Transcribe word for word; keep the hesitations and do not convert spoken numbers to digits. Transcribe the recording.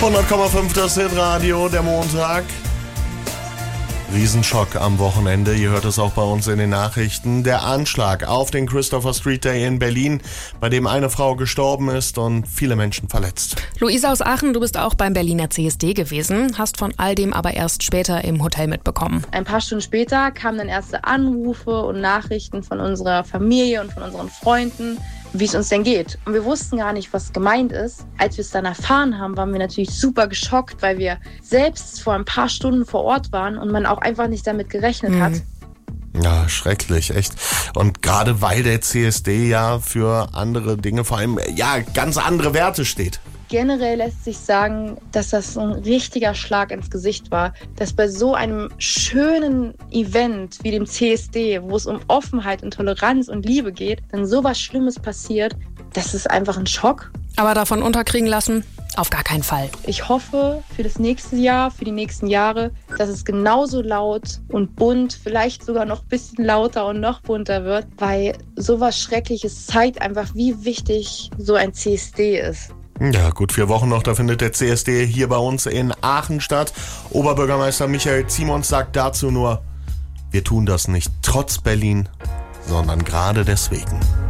hundert Komma fünf das Hitradio, der Montag. Riesenschock am Wochenende, ihr hört es auch bei uns in den Nachrichten. Der Anschlag auf den Christopher Street Day in Berlin, bei dem eine Frau gestorben ist und viele Menschen verletzt. Luisa aus Aachen, du bist auch beim Berliner C S D gewesen, hast von all dem aber erst später im Hotel mitbekommen. Ein paar Stunden später kamen dann erste Anrufe und Nachrichten von unserer Familie und von unseren Freunden, wie es uns denn geht. Und wir wussten gar nicht, was gemeint ist. Als wir es dann erfahren haben, waren wir natürlich super geschockt, weil wir selbst vor ein paar Stunden vor Ort waren und man auch einfach nicht damit gerechnet mhm. hat. Ja, schrecklich, echt. Und gerade weil der C S D ja für andere Dinge, vor allem ja ganz andere Werte steht. Generell lässt sich sagen, dass das ein richtiger Schlag ins Gesicht war, dass bei so einem schönen Event wie dem C S D, wo es um Offenheit und Toleranz und Liebe geht, dann sowas Schlimmes passiert, das ist einfach ein Schock. Aber davon unterkriegen lassen? Auf gar keinen Fall. Ich hoffe für das nächste Jahr, für die nächsten Jahre, dass es genauso laut und bunt, vielleicht sogar noch ein bisschen lauter und noch bunter wird, weil sowas Schreckliches zeigt einfach, wie wichtig so ein C S D ist. Ja, gut vier Wochen noch, da findet der C S D hier bei uns in Aachen statt. Oberbürgermeister Michael Ziemons sagt dazu nur, wir tun das nicht trotz Berlin, sondern gerade deswegen.